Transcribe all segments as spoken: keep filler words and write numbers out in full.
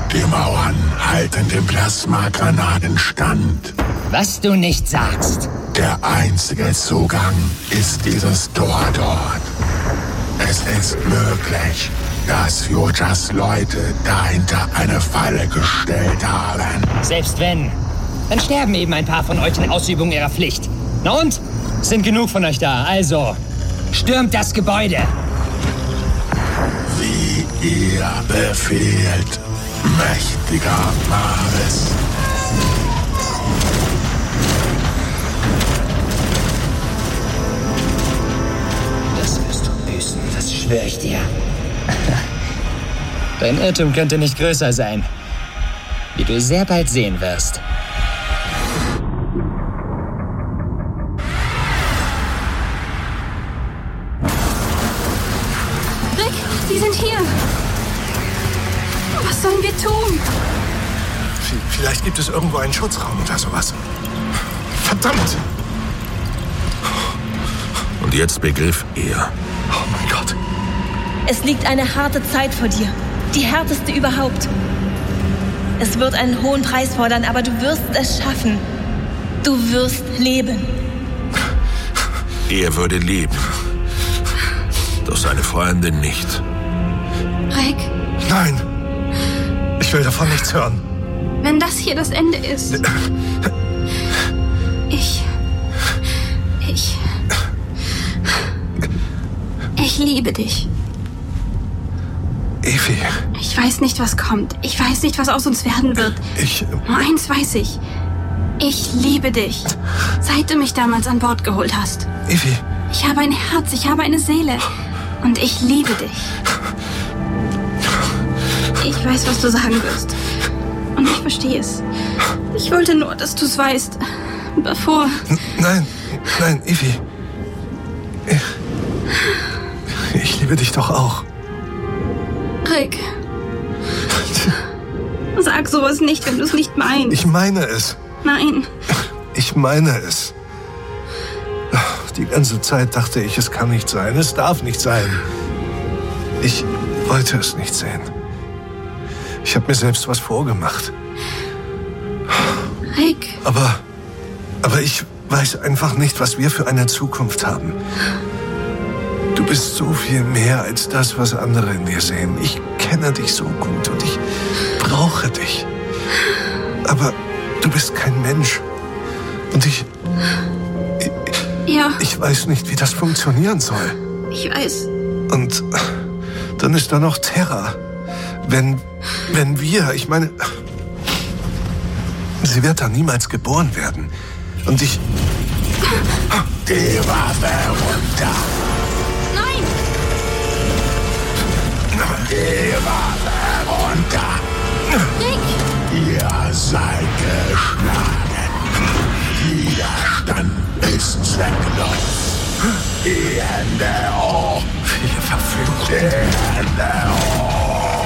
Die Mauern halten den Plasmagranaten stand. Was du nicht sagst. Der einzige Zugang ist dieses Tor dort. Es ist möglich, dass Futures Leute dahinter eine Falle gestellt haben. Selbst wenn, dann sterben eben ein paar von euch in Ausübung ihrer Pflicht. Na und? Es sind genug von euch da, also stürmt das Gebäude. Wie ihr befehlt, mächtiger Maris. Das wirst du büßen, das schwöre ich dir. Dein Irrtum könnte nicht größer sein, wie du sehr bald sehen wirst. Rick, sie sind hier. Was sollen wir tun? Vielleicht gibt es irgendwo einen Schutzraum oder sowas. Verdammt! Und jetzt begriff er. Oh mein Gott. Es liegt eine harte Zeit vor dir. Die härteste überhaupt. Es wird einen hohen Preis fordern, aber du wirst es schaffen. Du wirst leben. Er würde leben. Doch seine Freundin nicht. Rick, Nein! Ich will davon nichts hören. wenn das hier das Ende ist. Ich... Ich... Ich liebe dich. Evi, Ich weiß nicht, was kommt. Ich weiß nicht, was aus uns werden wird. ich... Nur eins weiß ich. Ich liebe dich. Seit du mich damals an Bord geholt hast. Evi, Ich habe ein Herz, ich habe eine Seele. Und ich liebe dich. Ich weiß, was du sagen wirst. Und ich verstehe es. Ich wollte nur, dass du es weißt. Bevor... nein, nein, Evi. Ich, ich liebe dich doch auch. Rick. Sag sowas nicht, wenn du es nicht meinst. Ich meine es. Nein. Ich meine es. Die ganze Zeit dachte ich, es kann nicht sein. Es darf nicht sein. Ich wollte es nicht sehen. Ich habe mir selbst was vorgemacht. Rick. Aber, aber ich weiß einfach nicht, was wir für eine Zukunft haben. Du bist so viel mehr als das, was andere in dir sehen. Ich kenne dich so gut und ich brauche dich. Aber du bist kein Mensch. Und ich... Ich, Ja, ich weiß nicht, wie das funktionieren soll. ich weiß. Und dann ist da noch Terra. Wenn, wenn wir, ich meine... Sie wird da niemals geboren werden. Und ich... Die Waffe runter. Nein! Die Waffe runter. Rick! Ihr seid geschlagen. Widerstand ist zwecklos. Die Hände hoch. Wir verflucht. Die Hände hoch.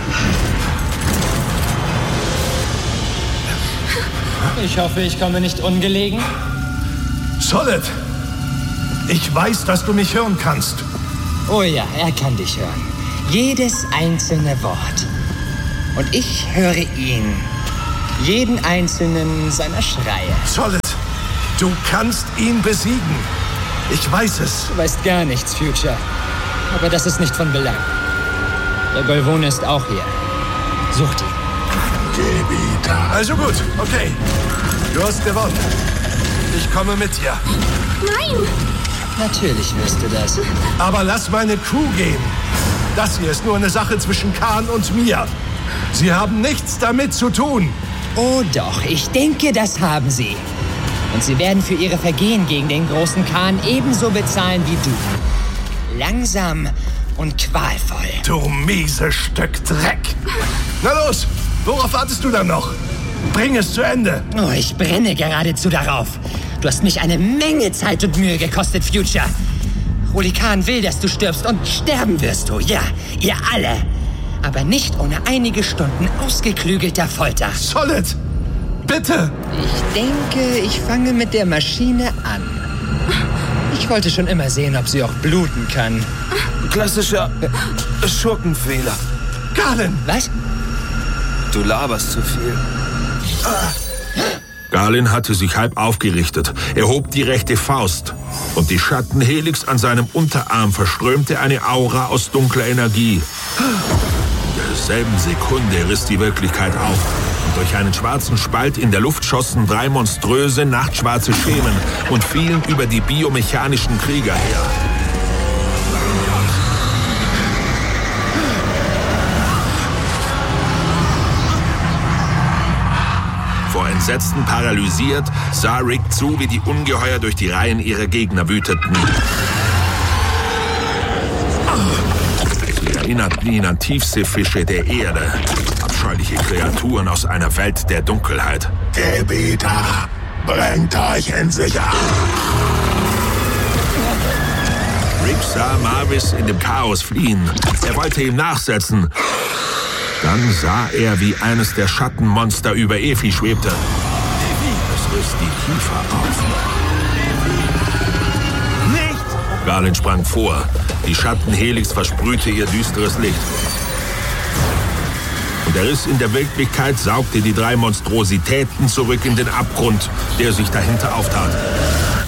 Ich hoffe, ich komme nicht ungelegen. Solid! Ich weiß, dass du mich hören kannst. Oh ja, er kann dich hören. Jedes einzelne Wort. Und ich höre ihn. Jeden einzelnen seiner Schreie. Solid, du kannst ihn besiegen. Ich weiß es. Du weißt gar nichts, Future. Aber das ist nicht von Belang. Der Golvone ist auch hier. Sucht ihn. Gebiete. Also gut, okay. Du hast gewonnen. Ich komme mit dir. Nein! Natürlich wirst du das. Aber lass meine Crew gehen. Das hier ist nur eine Sache zwischen Khan und mir. Sie haben nichts damit zu tun. Oh doch, ich denke, das haben sie. Und sie werden für ihre Vergehen gegen den großen Khan ebenso bezahlen wie du. Langsam und qualvoll. Du miese Stück Dreck. Na los, worauf wartest du dann noch? Bring es zu Ende. Oh, ich brenne geradezu darauf. Du hast mich eine Menge Zeit und Mühe gekostet, Future. Rolikan will, dass du stirbst und sterben wirst du, ja, ihr alle. Aber nicht ohne einige Stunden ausgeklügelter Folter. Solid, bitte. Ich denke, ich fange mit der Maschine an. Ich wollte schon immer sehen, ob sie auch bluten kann. Klassischer äh, Schurkenfehler. Galen, Was? Du laberst zu viel. Garlin hatte sich halb aufgerichtet. Er hob die rechte Faust. Und die Schattenhelix an seinem Unterarm verströmte eine Aura aus dunkler Energie. In derselben Sekunde riss die Wirklichkeit auf. Und durch einen schwarzen Spalt in der Luft schossen drei monströse, nachtschwarze Schemen und fielen über die biomechanischen Krieger her. Vor Entsetzen paralysiert, sah Rick zu, wie die Ungeheuer durch die Reihen ihrer Gegner wüteten. Sie erinnerten ihn an Tiefseefische der Erde, abscheuliche Kreaturen aus einer Welt der Dunkelheit. Gebieter, bringt euch in Sicherheit. Rick sah Marvis in dem Chaos fliehen. Er wollte ihm nachsetzen. Dann sah er, wie eines der Schattenmonster über Efi schwebte. Es riss die Kiefer auf. Nicht! Garlin sprang vor. Die Schattenhelix versprühte ihr düsteres Licht. Und der Riss in der Wirklichkeit saugte die drei Monstrositäten zurück in den Abgrund, der sich dahinter auftat.